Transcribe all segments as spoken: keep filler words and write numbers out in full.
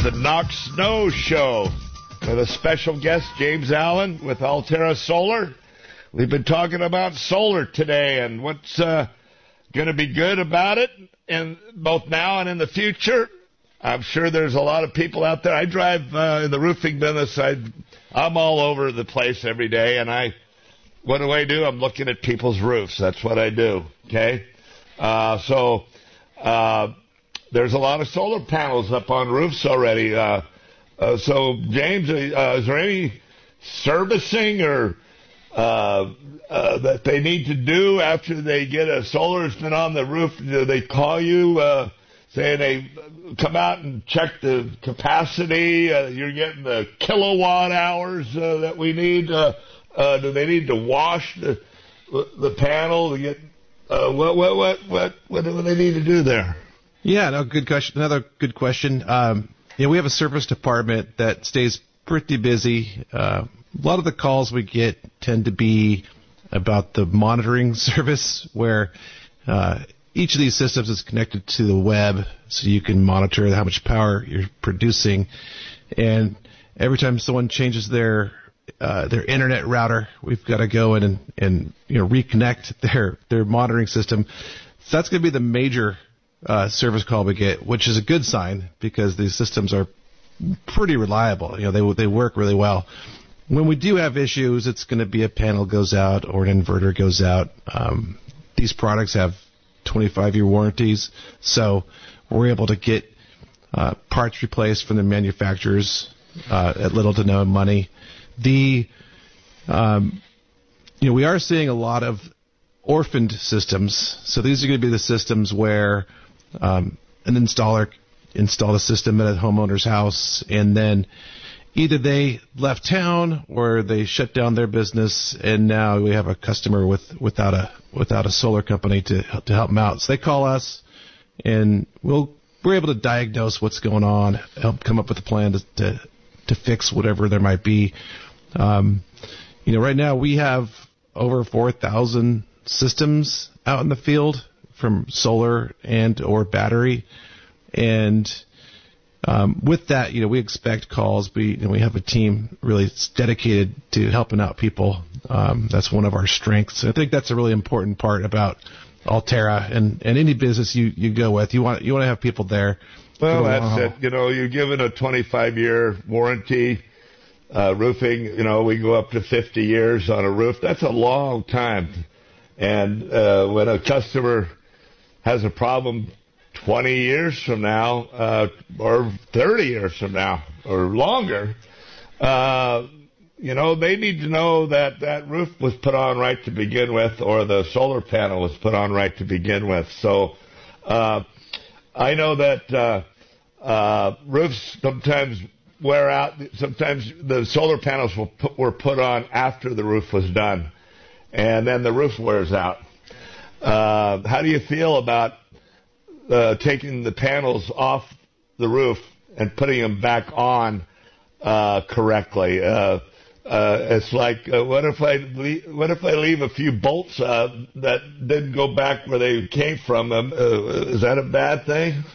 the Knock Snow Show with a special guest, James Allen with Alterra Solar. We've been talking about solar today and what's uh, going to be good about it, and both now and in the future. I'm sure there's a lot of people out there. I drive uh, in the roofing business. I, I'm all over the place every day, and I, what do I do? I'm looking at people's roofs. That's what I do, okay? Uh, so uh, there's a lot of solar panels up on roofs already. Uh, uh, so, James, uh, is there any servicing or uh, uh, that they need to do after they get a solar that's been on the roof? Do they call you uh, saying they come out and check the capacity? Uh, you're getting the kilowatt hours uh, that we need. Uh, uh, do they need to wash the the panel to get uh, what what what what what do they need to do there? Yeah, no, good question. Another good question. Um, yeah, we have a service department that stays pretty busy. Uh, a lot of the calls we get tend to be about the monitoring service, where uh, each of these systems is connected to the web, so you can monitor how much power you're producing. And every time someone changes their uh, their internet router, we've got to go in and, and you know reconnect their their monitoring system. So that's going to be the major uh, service call we get, which is a good sign because these systems are pretty reliable. You know, they they work really well. When we do have issues, it's going to be a panel goes out or an inverter goes out. Um, these products have twenty-five year warranties, so we're able to get uh, parts replaced from the manufacturers uh, at little to no money. The um, you know we are seeing a lot of orphaned systems, so these are going to be the systems where um, an installer installed a system at a homeowner's house, and then either they left town or they shut down their business, and now we have a customer with without a without a solar company to to help them out. So they call us, and we'll we're able to diagnose what's going on, help come up with a plan to to, to fix whatever there might be. Um, you know, right now we have over four thousand systems out in the field from solar and or battery, and Um, with that, you know, we expect calls. We you know, we have a team really dedicated to helping out people. Um, that's one of our strengths. I think that's a really important part about Alterra and, and any business you, you go with. You want you want to have people there. Well, that's it. You know, you're given a twenty-five year warranty. Uh, roofing, you know, we go up to fifty years on a roof. That's a long time. And uh, when a customer has a problem twenty years from now, uh, or thirty years from now, or longer, uh, you know, they need to know that that roof was put on right to begin with, or the solar panel was put on right to begin with. So uh, I know that uh, uh, roofs sometimes wear out. Sometimes the solar panels were put, were put on after the roof was done, and then the roof wears out. Uh, how do you feel about Uh, taking the panels off the roof and putting them back on uh, correctly? Uh, uh, it's like, uh, what if I leave, what if I leave a few bolts uh, that didn't go back where they came from? Um, uh, is that a bad thing?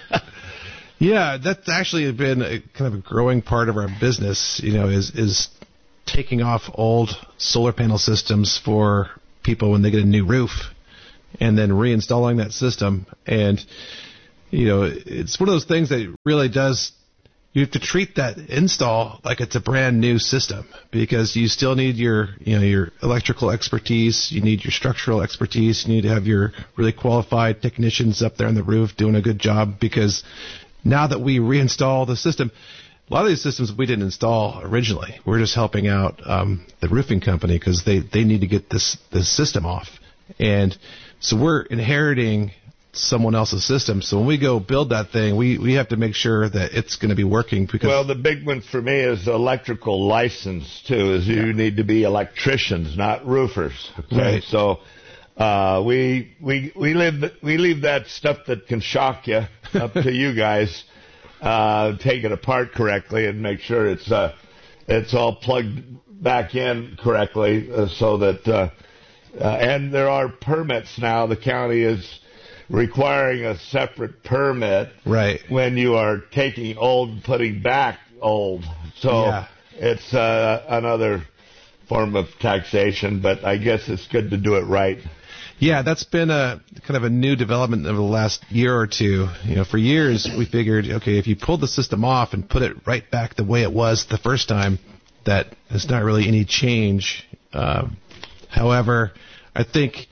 Yeah, that's actually been a, kind of a growing part of our business. You know, is is taking off old solar panel systems for people when they get a new roof, and then reinstalling that system. And, you know, it's one of those things that really does, you have to treat that install like it's a brand new system, because you still need your, you know, your electrical expertise, you need your structural expertise, you need to have your really qualified technicians up there on the roof doing a good job, because now that we reinstall the system, a lot of these systems we didn't install originally. We're just helping out um, the roofing company because they, they need to get this, this system off. And so we're inheriting someone else's system. So when we go build that thing, we, we have to make sure that it's going to be working. Because well, the big one for me is the electrical license, too, is you yeah. need to be electricians, not roofers. Okay? Right. So uh, we we we leave, we leave that stuff that can shock you up to you guys. Uh, take it apart correctly and make sure it's uh, it's all plugged back in correctly uh, so that... Uh, Uh, and there are permits now. The county is requiring a separate permit right. when you are taking old and putting back old. So yeah. it's uh, another form of taxation, but I guess it's good to do it right. Yeah, that's been a kind of a new development over the last year or two. You know, for years we figured, okay, if you pulled the system off and put it right back the way it was the first time, that there's not really any change. Um, however, I think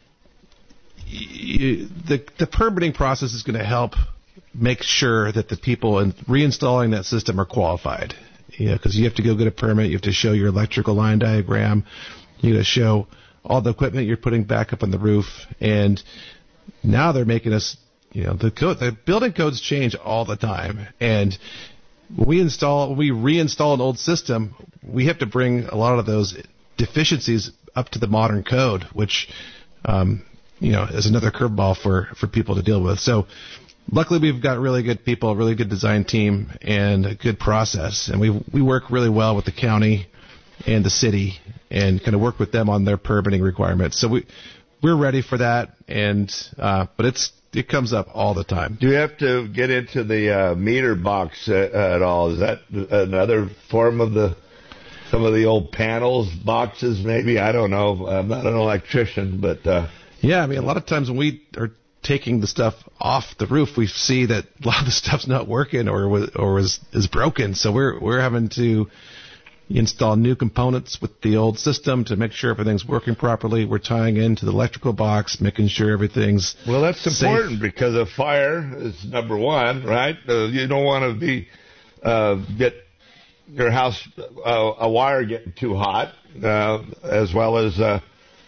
you, the the permitting process is going to help make sure that the people in reinstalling that system are qualified. You know, because you have to go get a permit, you have to show your electrical line diagram, you got to show all the equipment you're putting back up on the roof, and now they're making us, you know, the code, the building codes change all the time, and when we install, when we reinstall an old system, we have to bring a lot of those deficiencies up to the modern code, which, um, you know, is another curveball for, for people to deal with. So, luckily, we've got really good people, a really good design team, and a good process, and we we work really well with the county and the city, and kind of work with them on their permitting requirements. So we we're ready for that, and uh, but it's it comes up all the time. Do you have to get into the uh, meter box uh, at all? Is that another form of the some of the old panels boxes? Maybe, I don't know. I'm not an electrician, but uh, yeah, I mean, a lot of times when we are taking the stuff off the roof, we see that a lot of the stuff's not working or was, or was is broken. So we're we're having to install new components with the old system to make sure everything's working properly. We're tying into the electrical box, making sure everything's well. That's safe. Important because a fire is number one, right? Uh, you don't want to be uh, get your house uh, a wire getting too hot, uh, as well as uh,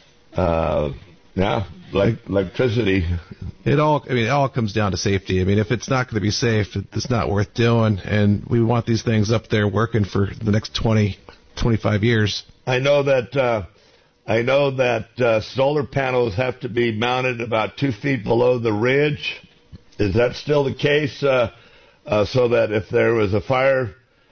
uh, yeah, like electricity. It all, I mean, it all comes down to safety. I mean, if it's not going to be safe, it's not worth doing. And we want these things up there working for the next twenty, twenty-five years. I know that uh, I know that uh, solar panels have to be mounted about two feet below the ridge. Is that still the case? Uh, uh, so that if there was a fire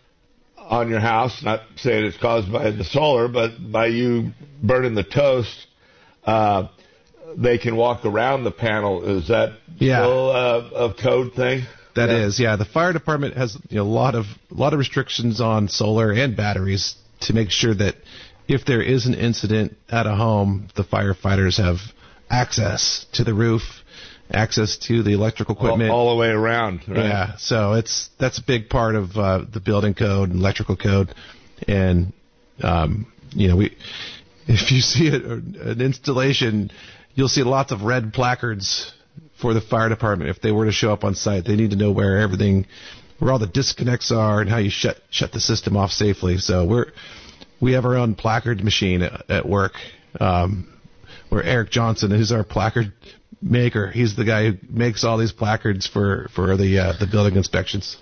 on your house, not saying it's caused by the solar, but by you burning the toast, uh, they can walk around the panel. Is that yeah. still uh, a code thing? That yeah. is, yeah. The fire department has you know, a lot of a lot of restrictions on solar and batteries to make sure that if there is an incident at a home, the firefighters have access to the roof, access to the electrical equipment, all, all the way around. Right? Yeah. So it's that's a big part of uh, the building code and electrical code, and um, you know we if you see it, an installation, you'll see lots of red placards for the fire department. If they were to show up on site, they need to know where everything, where all the disconnects are, and how you shut shut the system off safely. So we're we have our own placard machine at, at work, um, where Eric Johnson, who's our placard maker, he's the guy who makes all these placards for for the uh, the building inspections.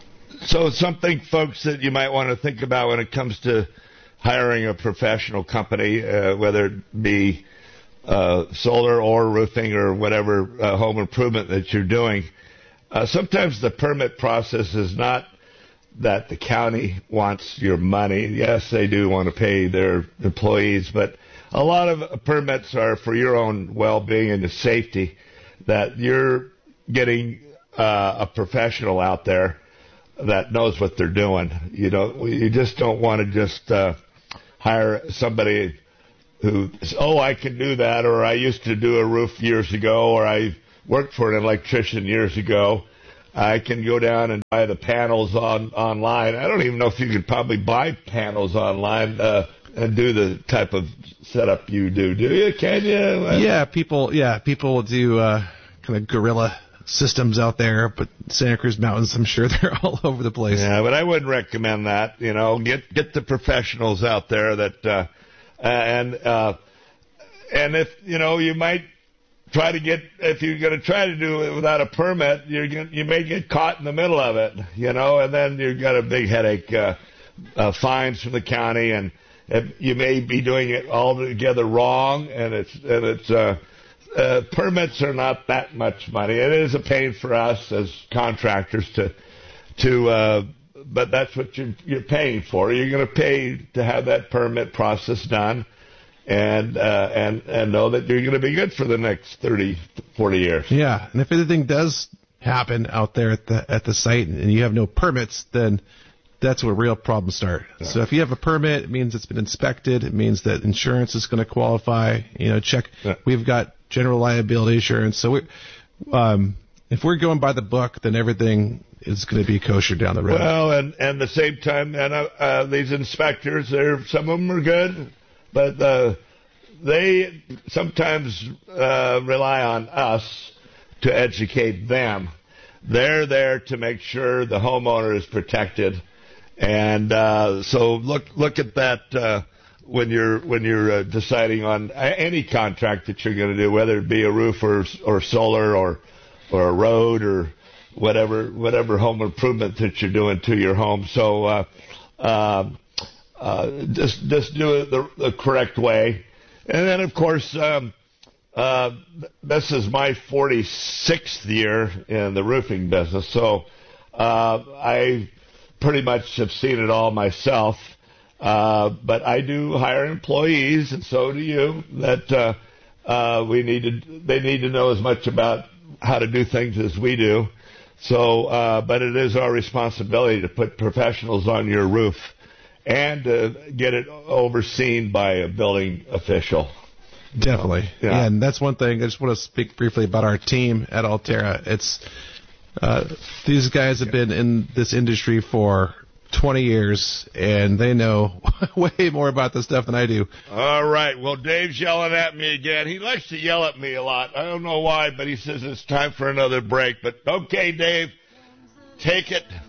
So something, folks, that you might want to think about when it comes to hiring a professional company, uh, whether it be uh, solar or roofing or whatever uh, home improvement that you're doing. Uh, sometimes the permit process is not that the county wants your money. Yes, they do want to pay their employees, but a lot of permits are for your own well-being and the safety, that you're getting uh, a professional out there that knows what they're doing. You know, you just don't want to just uh, hire somebody who, oh, I can do that, or I used to do a roof years ago, or I worked for an electrician years ago. I can go down and buy the panels on online. I don't even know if you could probably buy panels online uh, and do the type of setup you do. Do you? Can you? Yeah, people. Yeah, people do uh, kind of guerrilla systems out there, but Santa Cruz Mountains, I'm sure they're all over the place. Yeah, but I wouldn't recommend that. You know, get get the professionals out there that, uh, and uh, and if you know, you might try to get, if you're going to try to do it without a permit, you're gonna, you may get caught in the middle of it, you know, and then you've got a big headache, uh, uh, fines from the county, and it, you may be doing it altogether wrong, and it's and it's uh, uh, permits are not that much money. It is a pain for us as contractors to to, uh, but that's what you're, you're paying for. You're going to pay to have that permit process done. and uh, and and know that you're going to be good for the next thirty, forty years. Yeah, and if anything does happen out there at the at the site and you have no permits, then that's where real problems start. Yeah. So if you have a permit, it means it's been inspected. It means that insurance is going to qualify. You know, check. Yeah. We've got general liability insurance. So we, um, if we're going by the book, then everything is going to be kosher down the road. Well, and and at the same time, and uh, uh, these inspectors, they're some of them are good, but uh, they sometimes uh, rely on us to educate them. They're there to make sure the homeowner is protected. And uh, so look look at that uh, when you're when you're uh, deciding on any contract that you're going to do, whether it be a roof or or solar or or a road or whatever whatever home improvement that you're doing to your home. So uh, uh, uh, just just do it the, the correct way. And then of course um, uh, this is my forty-sixth year in the roofing business, so uh, I. pretty much have seen it all myself, uh, but I do hire employees, and so do you. That uh, uh, we need to, they need to know as much about how to do things as we do. So, uh, but it is our responsibility to put professionals on your roof and to get it overseen by a building official. Definitely, yeah. yeah, and that's one thing. I just want to speak briefly about our team at Alterra. It's Uh, these guys have been in this industry for twenty years, and they know way more about this stuff than I do. All right. Well, Dave's yelling at me again. He likes to yell at me a lot. I don't know why, but he says it's time for another break. But okay, Dave, take it.